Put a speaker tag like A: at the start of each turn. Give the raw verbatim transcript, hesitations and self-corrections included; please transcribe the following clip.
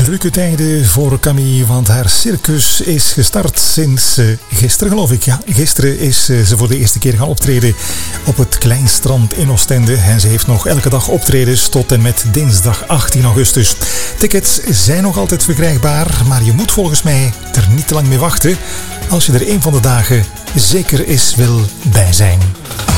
A: drukke tijden voor Camille, want haar circus is gestart sinds uh, gisteren, geloof ik. Ja, gisteren is uh, ze voor de eerste keer gaan optreden op het Kleinstrand in Oostende. En ze heeft nog elke dag optredens tot en met dinsdag achttien augustus. Tickets zijn nog altijd verkrijgbaar, maar je moet volgens mij er niet te lang mee wachten als je er een van de dagen zeker eens wil bij zijn.